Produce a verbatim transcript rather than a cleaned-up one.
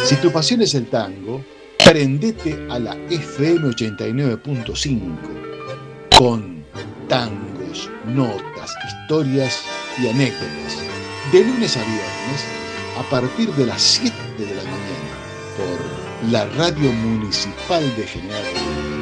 Si tu pasión es el tango, prendete a la F M ochenta y nueve punto cinco con tangos, notas, historias y anécdotas. De lunes a viernes, a partir de las siete de la mañana, por la Radio Municipal de General